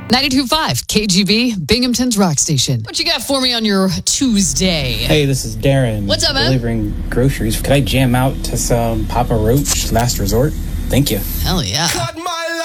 92.5 KGB, Binghamton's Rock Station. What you got for me on your Tuesday? Hey, this is Darren. What's up, man? Delivering groceries. Could I jam out to some Papa Roach, Last Resort? Thank you. Hell yeah.